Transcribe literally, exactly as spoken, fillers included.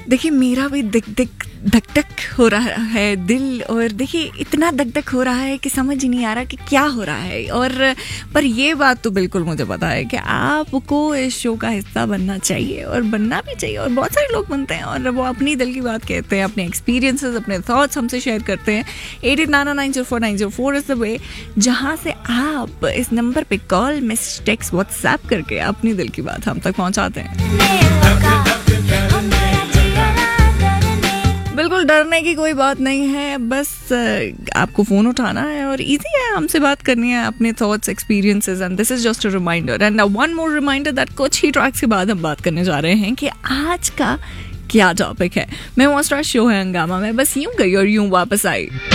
देखिए मेरा भी दिक दिक धक धक हो रहा है दिल, और देखिए इतना धक धक हो रहा है कि समझ ही नहीं आ रहा कि क्या हो रहा है। और पर ये बात तो बिल्कुल मुझे पता है कि आपको इस शो का हिस्सा बनना चाहिए, और बनना भी चाहिए, और बहुत सारे लोग बनते हैं और वो अपनी दिल की बात कहते हैं, अपने एक्सपीरियंसेस, अपने थॉट्स हमसे शेयर करते हैं। Eight eight nine nine zero four nine zero four is the way जहाँ से आप इस नंबर पे कॉल, मैसेज, टेक्स्ट, व्हाट्सएप करके अपनी दिल की बात हम तक पहुँचाते हैं। बिल्कुल डरने की कोई बात नहीं है, बस आपको फ़ोन उठाना है और इजी है, हमसे बात करनी है, अपने thoughts, experiences, and this is just a reminder and one more reminder that कुछ ही ट्रैक्स के बाद हम बात करने जा रहे हैं कि आज का क्या टॉपिक है। मैं मॉन्स्टर शो है हंगामा में, बस यूं गई और यूं वापस आई।